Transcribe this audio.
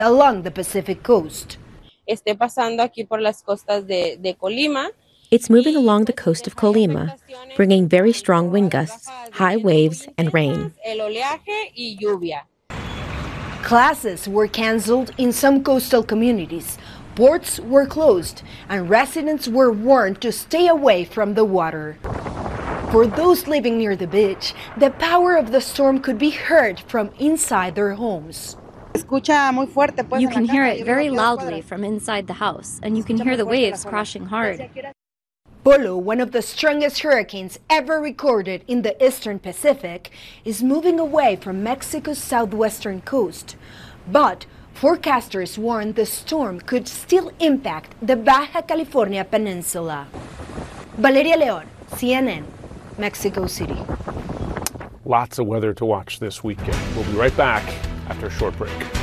along the Pacific coast. Esté pasando aquí por las costas de Colima. It's moving along the coast of Colima, bringing very strong wind gusts, high waves, and rain. Classes were canceled in some coastal communities, ports were closed, and residents were warned to stay away from the water. For those living near the beach, the power of the storm could be heard from inside their homes. You can hear it very loudly from inside the house, and you can hear the waves crashing hard. Polo, one of the strongest hurricanes ever recorded in the eastern Pacific, is moving away from Mexico's southwestern coast. But forecasters warn the storm could still impact the Baja California Peninsula. Valeria Leon, CNN, Mexico City. Lots of weather to watch this weekend. We'll be right back after a short break.